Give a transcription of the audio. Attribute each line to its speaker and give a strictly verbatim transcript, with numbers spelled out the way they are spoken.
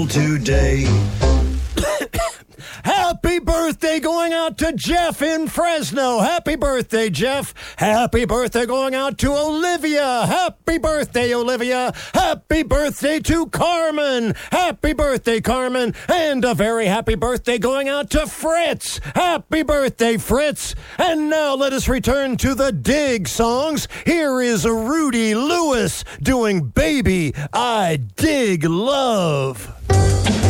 Speaker 1: today.
Speaker 2: Happy birthday going out to Jeff in Fresno. Happy birthday, Jeff. Happy birthday going out to Olivia. Happy birthday, Olivia. Happy birthday to Carmen. Happy birthday, Carmen. And a very happy birthday going out to Fritz. Happy birthday, Fritz. And now let us return to the Dig songs. Here is Rudy Lewis doing Baby, I Dig Love.